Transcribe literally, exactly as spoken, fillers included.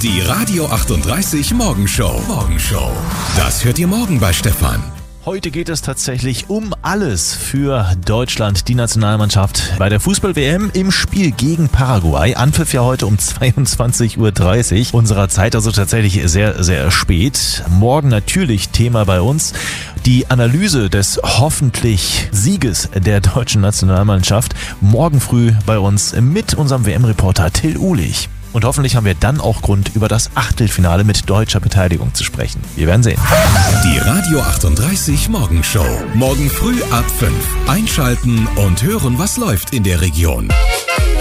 Die Radio achtunddreißig Morgenshow. Morgenshow. Das hört ihr morgen bei Stefan. Heute geht es tatsächlich um alles für Deutschland, die Nationalmannschaft bei der Fußball-W M im Spiel gegen Paraguay. Anpfiff ja heute um zweiundzwanzig Uhr dreißig unserer Zeit, also tatsächlich sehr, sehr spät. Morgen natürlich Thema bei uns die Analyse des hoffentlich Sieges der deutschen Nationalmannschaft. Morgen früh bei uns mit unserem W M-Reporter Till Uhlich. Und hoffentlich haben wir dann auch Grund, über das Achtelfinale mit deutscher Beteiligung zu sprechen. Wir werden sehen. Die Radio achtunddreißig Morgenshow. Morgen früh ab fünf. Einschalten und hören, was läuft in der Region.